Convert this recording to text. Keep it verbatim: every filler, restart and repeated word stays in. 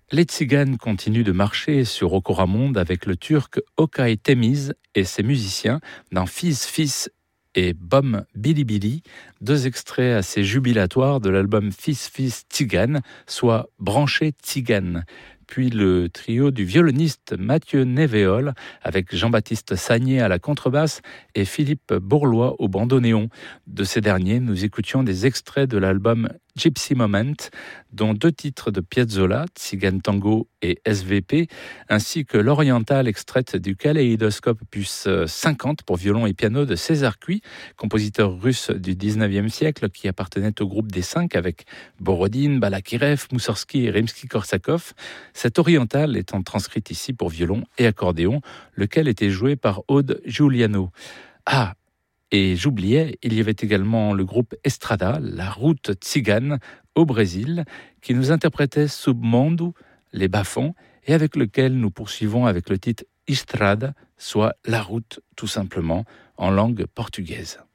Les tziganes continuent de marcher sur Okoramonde avec le turc Okay Temiz et ses musiciens dans Fils Fils et Bom Bili Bili, deux extraits assez jubilatoires de l'album Fils Fils Tzigane, soit Branché Tzigane. Puis le trio du violoniste Mathieu Neveol avec Jean-Baptiste Sagné à la contrebasse et Philippe Bourlois au bandoneon. De ces derniers, nous écoutions des extraits de l'album Gypsy Moment, dont deux titres de Piazzolla, Tzigane Tango et S V P, ainsi que l'orientale extraite du Kaléidoscope opus cinquante pour violon et piano de César Cui, compositeur russe du dix-neuvième siècle qui appartenait au groupe des cinq avec Borodine, Balakirev, Moussorski et Rimsky-Korsakov. Cette orientale étant transcrite ici pour violon et accordéon, lequel était joué par Aude Giuliano. Ah, et j'oubliais, il y avait également le groupe Estrada, la route tzigane au Brésil, qui nous interprétait Submundo, les bas-fonds, et avec lequel nous poursuivons avec le titre Estrada, soit la route tout simplement, en langue portugaise.